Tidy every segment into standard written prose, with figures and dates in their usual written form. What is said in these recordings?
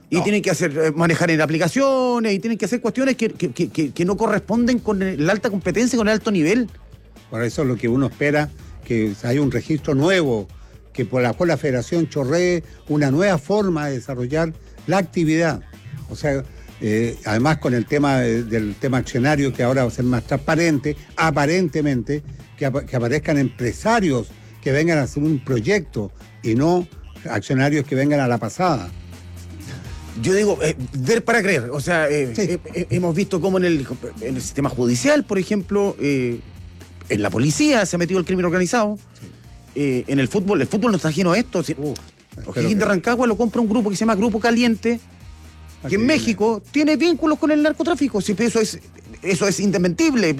Y No. tienen que hacer manejar en aplicaciones, y tienen que hacer cuestiones que no corresponden con la alta competencia, con el alto nivel. Por eso es lo que uno espera, que haya un registro nuevo, que por la cual la Federación chorree una nueva forma de desarrollar la actividad. O sea, además con el tema del tema accionario, que ahora va a ser más transparente, aparentemente, que aparezcan empresarios que vengan a hacer un proyecto y no accionarios que vengan a la pasada. Yo digo, ver para creer. O sea, Sí. hemos visto cómo en el sistema judicial, por ejemplo, en la policía se ha metido el crimen organizado. En el fútbol no está ajeno a esto. O'Higgins de Rancagua lo compra un grupo que se llama Grupo Caliente, que en México tiene vínculos con el narcotráfico. Sí, eso es indesmentible.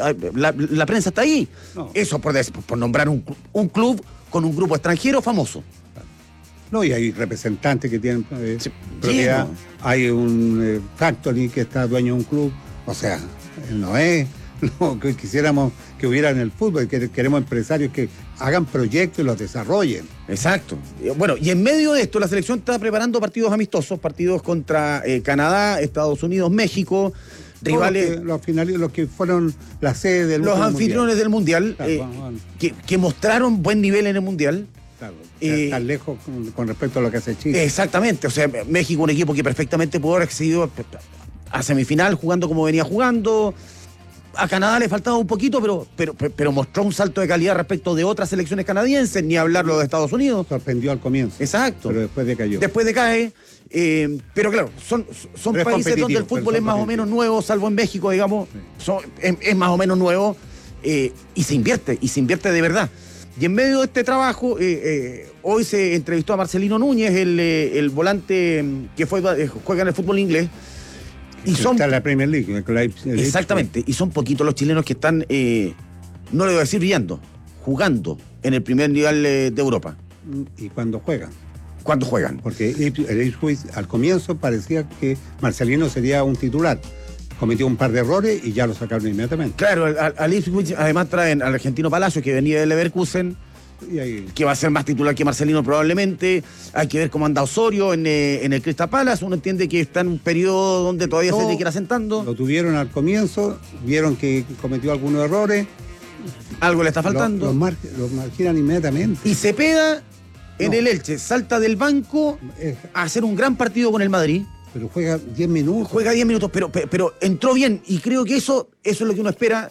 La prensa está ahí. No. Eso por nombrar un club con un grupo extranjero famoso. No, y hay representantes que tienen propiedad. lleno. Hay un factory que está dueño de un club. O sea, no es lo que quisiéramos que hubiera en el fútbol. Queremos empresarios que hagan proyectos y los desarrollen. Exacto. Bueno, y en medio de esto, la selección está preparando partidos amistosos, partidos contra Canadá, Estados Unidos, México, rivales. Los que fueron la sede del Los anfitriones del Mundial, Claro, bueno. que mostraron buen nivel en el Mundial. Claro, tan lejos con respecto a lo que hace Chile. Exactamente. O sea, México, un equipo que perfectamente pudo haber accedido a semifinal jugando como venía jugando. A Canadá le faltaba un poquito, pero mostró un salto de calidad respecto de otras selecciones canadienses, ni hablarlo de Estados Unidos. Sorprendió al comienzo. Exacto. Pero después decayó. Después decae. Pero claro, son Pero es países donde el competitivo, fútbol es más o menos nuevo, salvo en México, digamos. Sí. Es más o menos nuevo, y se invierte de verdad. Y en medio de este trabajo, hoy se entrevistó a Marcelino Núñez, el volante que juega en el fútbol inglés. Y Está en la Premier League. exactamente, y son poquitos los chilenos que están, no le voy a decir brillando, jugando en el primer nivel de Europa. Y cuando juegan. ¿Cuántos juegan? Porque el Ipswich al comienzo parecía que Marcelino sería un titular. Cometió un par de errores y ya lo sacaron inmediatamente. Claro, al Ipswich además traen al argentino Palacio, que venía del Leverkusen, Y ahí, que va a ser más titular que Marcelino probablemente. Hay que ver cómo anda Osorio en el Crystal Palace. Uno entiende que está en un periodo donde todavía se tiene que ir asentando. lo tuvieron al comienzo, vieron que cometió algunos errores. Algo le está faltando. Los marginan inmediatamente. Y Cepeda en el Elche salta del banco a hacer un gran partido con el Madrid. Pero juega 10 minutos. Juega 10 minutos, pero entró bien. Y creo que eso es lo que uno espera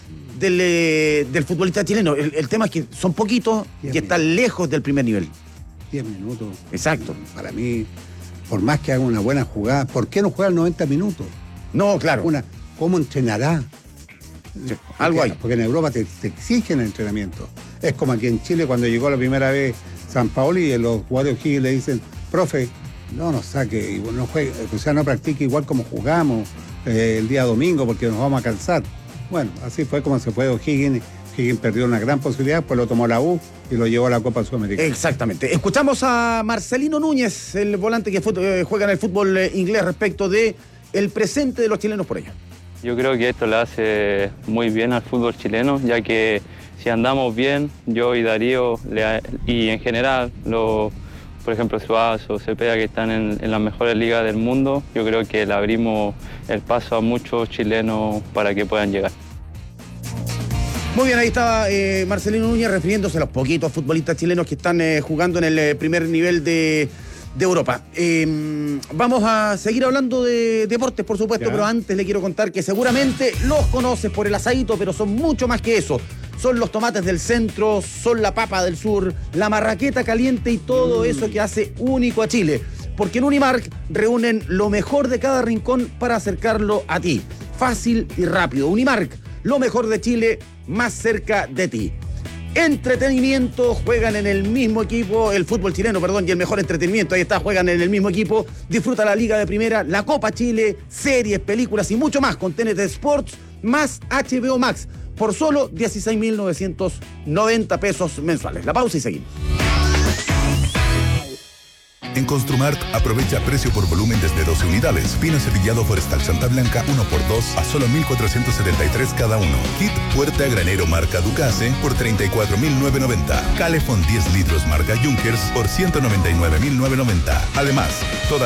del futbolista chileno. El tema es que son poquitos y están lejos del primer nivel. 10 minutos. Exacto. Para mí, por más que haga una buena jugada, ¿por qué no juega 90 minutos? No, claro. ¿Cómo entrenará? Sí, algo hay. Porque en Europa te exigen el entrenamiento. Es como aquí en Chile cuando llegó la primera vez San Paoli y los jugadores de O'Higgins le dicen, profe, no nos saque, no juegue, o sea, no practique igual como jugamos el día domingo porque nos vamos a cansar. Bueno, así fue como se fue de O'Higgins. O'Higgins perdió una gran posibilidad, pues lo tomó la U y lo llevó a la Copa Sudamericana. Exactamente. Escuchamos a Marcelino Núñez, el volante que juega en el fútbol inglés, respecto de el presente de los chilenos por allá. Yo creo que esto le hace muy bien al fútbol chileno, ya que si andamos bien, yo y Darío, y en general, por ejemplo, Suazo, Cepeda, que están en las mejores ligas del mundo, yo creo que le abrimos el paso a muchos chilenos para que puedan llegar. Muy bien, ahí estaba Marcelino Núñez refiriéndose a los poquitos futbolistas chilenos que están jugando en el primer nivel de Europa. Vamos a seguir hablando de deportes, por supuesto, Ya. pero antes le quiero contar que seguramente los conoces por el asadito, pero son mucho más que eso. Son los tomates del centro, son la papa del sur, la marraqueta caliente y todo eso que hace único a Chile. Porque en Unimark reúnen lo mejor de cada rincón para acercarlo a ti. Fácil y rápido. Unimark, lo mejor de Chile, más cerca de ti. Entretenimiento, juegan en el mismo equipo, el fútbol chileno, perdón, y el mejor entretenimiento, ahí está, juegan en el mismo equipo, disfruta la Liga de Primera, la Copa Chile, series, películas y mucho más con TNT Sports más HBO Max por solo 16.990 pesos mensuales. La pausa y seguimos. En Construmart aprovecha precio por volumen desde 12 unidades. Pino cepillado Forestal Santa Blanca 1x2 a solo 1.473 cada uno. Kit puerta granero marca Ducase por 34.990. Calefón 10 litros marca Junkers por 199.990. Además, toda